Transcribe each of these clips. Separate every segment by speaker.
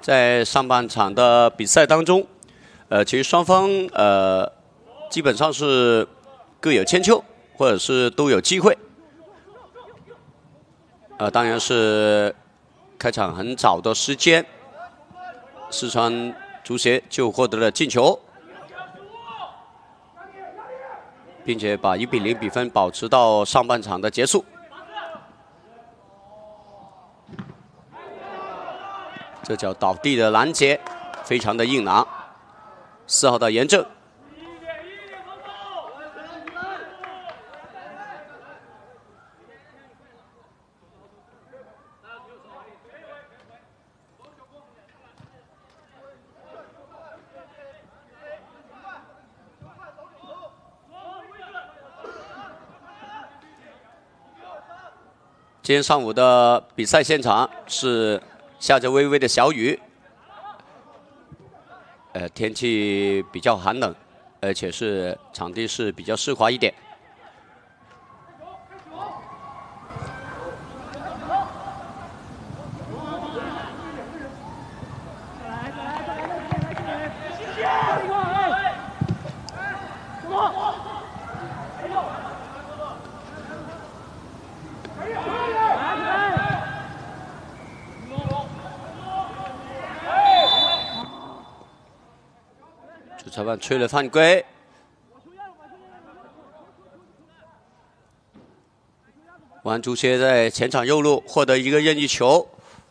Speaker 1: 在上半场的比赛当中，其实双方基本上是各有千秋，或者是都有机会。当然是开场很早的时间，四川足协就获得了进球，并且把1比0比分保持到上半场的结束。这脚倒地的拦截非常的硬朗，4号的严正。今天上午的比赛现场是下着微微的小雨，天气比较寒冷，而且是场地是比较湿滑一点。主裁判吹了犯规，武汉足协在前场右路获得一个任意球。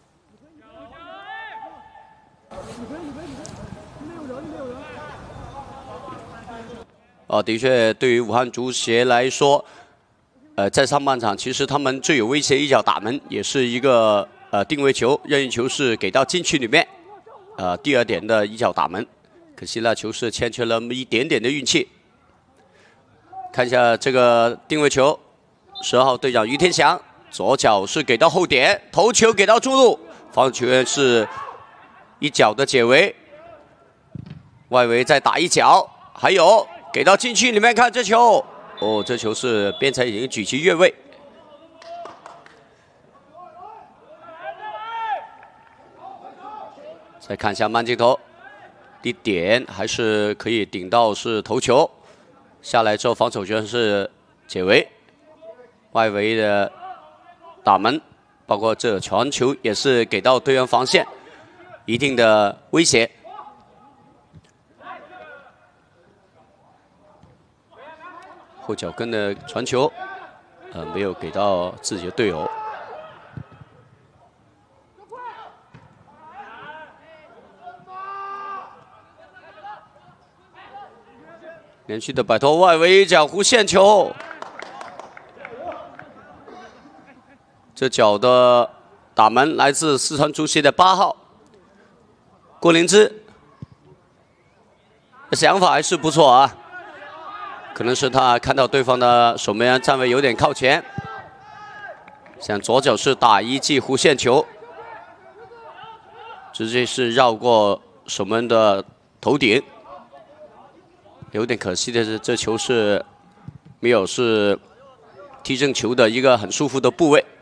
Speaker 1: 的确，对于武汉足协来说，在上半场其实他们最有威胁一脚打门，也是一个定位球，任意球是给到禁区里面，第2点的一脚打门。可惜那球是欠缺了那么一点点的运气。看一下这个定位球，12号队长于天祥左脚是给到后点，头球给到中路，防守球员是一脚的解围，外围再打一脚，还有给到禁区里面看这球，这球是边裁已经举旗越位。再看一下慢镜头。一点还是可以顶到是头球，下来之后防守权是解围，外围的打门，包括这传球也是给到对方防线一定的威胁。后脚跟的传球，没有给到自己的队友。连续的摆脱外围一脚弧线球，这脚的打门来自四川足协的8号郭灵芝，想法还是不错啊，可能是他看到对方的守门员站位有点靠前，想左脚是打一记弧线球，直接是绕过守门的头顶。有点可惜的是，这球是没有是踢正球的一个很舒服的部位。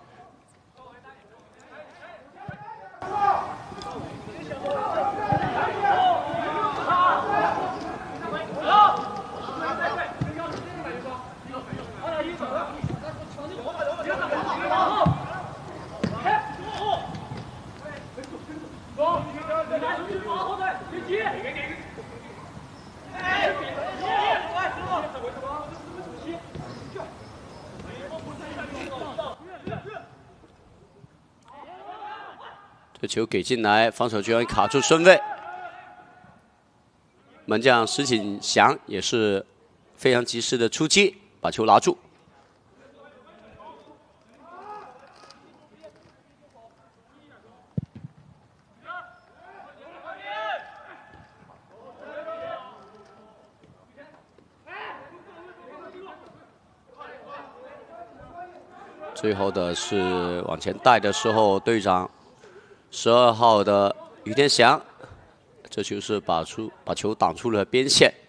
Speaker 1: 这球给进来，防守球员卡住身位，门将石锦祥也是非常及时的出击，把球拿住。最后的是往前带的时候，队长12号的于天祥，这球是把球挡出了边线。